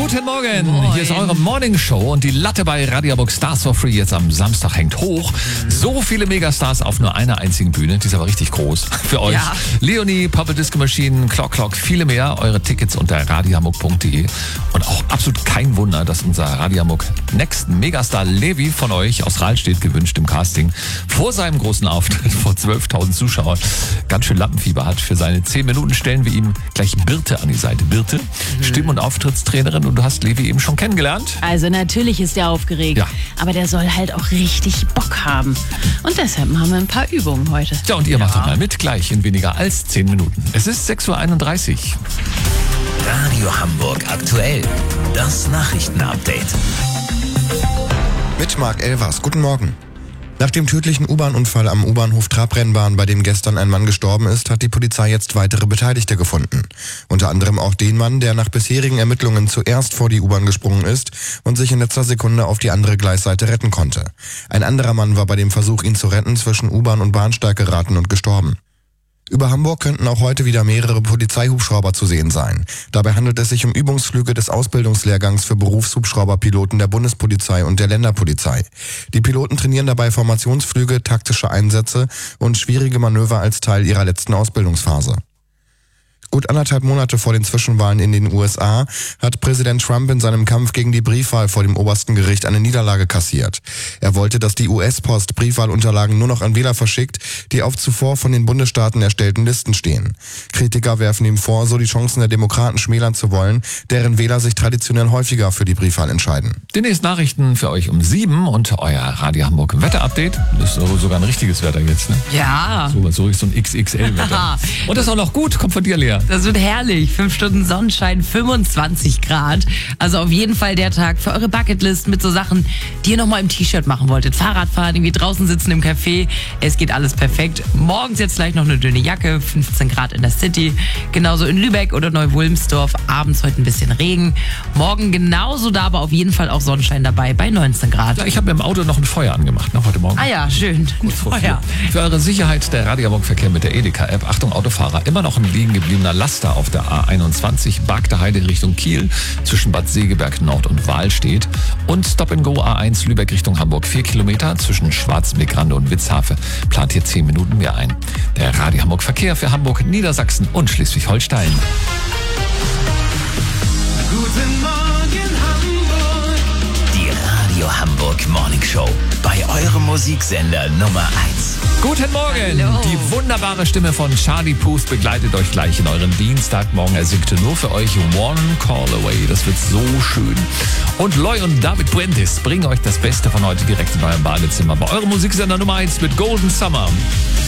Guten Morgen, Moin. Hier ist eure Morning Show und die Latte bei Radio Hamburg Stars for Free jetzt am Samstag hängt hoch. So viele Megastars auf nur einer einzigen Bühne, die ist aber richtig groß für euch. Ja. Leonie, Purple Disco Machine, Clock, viele mehr. Eure Tickets unter radiohamburg.de und auch absolut kein Wunder, dass unser Radio Hamburg Next Megastar Levi von euch aus Rahlstedt gewünscht im Casting vor seinem großen Auftritt vor 12.000 Zuschauern ganz schön Lampenfieber hat. Für seine 10 Minuten stellen wir ihm gleich Birte an die Seite. Birte, Stimm- und Auftrittstrainerin, und du hast Levi eben schon kennengelernt. Also natürlich ist er aufgeregt, Ja. aber der soll halt auch richtig Bock haben. Und deshalb machen wir ein paar Übungen heute. Ja, und ihr macht doch mal mit, gleich in weniger als 10 Minuten. Es ist 6.31 Uhr. Radio Hamburg aktuell. Das Nachrichtenupdate. Mit Marc Elvers. Guten Morgen. Nach dem tödlichen U-Bahn-Unfall am U-Bahnhof Trabrennbahn, bei dem gestern ein Mann gestorben ist, hat die Polizei jetzt weitere Beteiligte gefunden. Unter anderem auch den Mann, der nach bisherigen Ermittlungen zuerst vor die U-Bahn gesprungen ist und sich in letzter Sekunde auf die andere Gleisseite retten konnte. Ein anderer Mann war bei dem Versuch, ihn zu retten, zwischen U-Bahn und Bahnsteig geraten und gestorben. Über Hamburg könnten auch heute wieder mehrere Polizeihubschrauber zu sehen sein. Dabei handelt es sich um Übungsflüge des Ausbildungslehrgangs für Berufshubschrauberpiloten der Bundespolizei und der Länderpolizei. Die Piloten trainieren dabei Formationsflüge, taktische Einsätze und schwierige Manöver als Teil ihrer letzten Ausbildungsphase. Gut 1,5 Monate vor den Zwischenwahlen in den USA hat Präsident Trump in seinem Kampf gegen die Briefwahl vor dem obersten Gericht eine Niederlage kassiert. Er wollte, dass die US-Post Briefwahlunterlagen nur noch an Wähler verschickt, die auf zuvor von den Bundesstaaten erstellten Listen stehen. Kritiker werfen ihm vor, so die Chancen der Demokraten schmälern zu wollen, deren Wähler sich traditionell häufiger für die Briefwahl entscheiden. Die nächsten Nachrichten für euch um 7 und euer Radio Hamburg Wetter-Update. Das ist sogar ein richtiges Wetter jetzt, ne? Ja, So ein XXL-Wetter. Und das ist auch noch gut, kommt von dir, Lea. das wird herrlich. 5 Stunden Sonnenschein, 25 Grad. Also auf jeden Fall der Tag für eure Bucketlist mit so Sachen, die ihr nochmal im T-Shirt machen wolltet. Fahrradfahren, irgendwie draußen sitzen im Café. Es geht alles perfekt. Morgens jetzt gleich noch eine dünne Jacke, 15 Grad in der City. Genauso in Lübeck oder Neu-Wulmsdorf. Abends heute ein bisschen Regen. Morgen genauso da, aber auf jeden Fall auch Sonnenschein dabei bei 19 Grad. Ja, ich habe mir im Auto noch ein Feuer angemacht, ne, heute Morgen. Ah ja, schön. Kurz vor Feuer. 4. Für eure Sicherheit der Radio Hamburg Verkehr mit der Edeka-App. Achtung, Autofahrer, immer noch ein liegen gebliebener Laster auf der A21, Bargter Heide Richtung Kiel, zwischen Bad Segeberg Nord und Wahl steht. Und Stop-and-Go A1 Lübeck Richtung Hamburg, 4 Kilometer zwischen Schwarzenbeck-Rande und Witzhafe. Plant hier 10 Minuten mehr ein. Der Radio Hamburg Verkehr für Hamburg, Niedersachsen und Schleswig-Holstein. Guten Morgen Hamburg. Die Radio Hamburg Morning Show. Bei eurem Musiksender Nummer 1. Guten Morgen! Hallo. Die wunderbare Stimme von Charlie Puth begleitet euch gleich in euren Dienstagmorgen. Er singte nur für euch One Call Away. Das wird so schön. Und Loy und David Puentes bringen euch das Beste von heute direkt in eurem Badezimmer. Bei eurem Musiksender Nummer 1 mit Golden Summer.